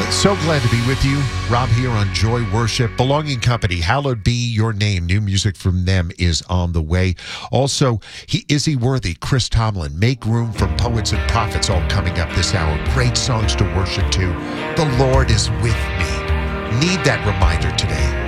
So glad to be with you. Rob here on Joy Worship. Belonging Company, hallowed be your name. New music from them is on the way. Also, Is He Worthy? Chris Tomlin. Make room for Poets and Prophets, all coming up this hour. Great songs to worship to. The Lord is with me. Need that reminder today.